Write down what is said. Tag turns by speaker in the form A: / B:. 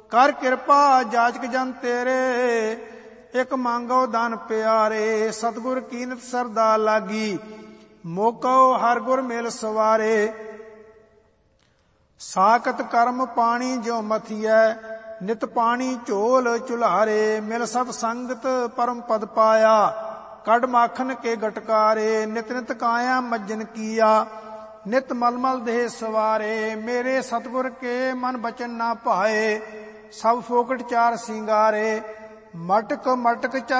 A: ਕਰ ਕਿਰਪਾ ਜਾਚਕ ਜਨ ਤੇਰੇ, ਇਕ ਮੰਗੋ ਦਾਨ ਪਿਆਰੇ। ਸਤਿਗੁਰ ਕੀਨਤ ਸਰਦਾ ਲਾਗੀ, ਮੋਕੋ ਹਰ ਗੁਰ ਮਿਲ ਸਵਾਰੇ। ਸਾਕਤ ਕਰਮ ਪਾਣੀ ਜਿਉ ਮਥੀਐ, ਨਿਤ ਪਾਣੀ ਝੋਲ ਚੁਲਾਰੇ। ਮਿਲ ਸਤ ਸੰਗਤ ਪਰਮ ਪਦ ਪਾਇਆ, ਕੱਢ ਮਾਖਨ ਕੇ ਗਟਕਾਰੇ। ਨਿਤ ਨਿਤ ਕਾਇਆ ਮੱਜਨ ਕੀਆ, ਨਿਤ ਮਲਮਲ ਦੇਹ ਸਵਾਰੇ। ਮੇਰੇ ਸਤਿਗੁਰ ਕੇ ਮਨ ਬਚਨ ਨਾ ਭਾਏ, ਸਭ ਫੋਕਟ ਚਾਰ ਸਿੰਗਾਰੇ। ਮਟਕ ਮਟਕ ਚੱਲ